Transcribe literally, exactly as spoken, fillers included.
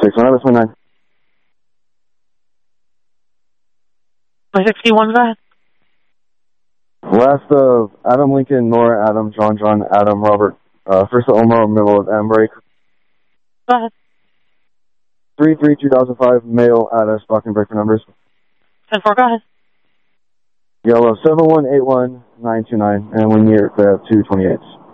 six one, twenty-nine. sixty-one, go ahead. Last of Adam Lincoln, Nora Adam, John John Adam, Robert. Uh, first of Omar, middle of Ambrake. Go ahead. three three two thousand five, male at a stock and breaker numbers. ten four, go ahead. Yellow seven one eight one nine two nine, and one year, uh, two twenty-eight.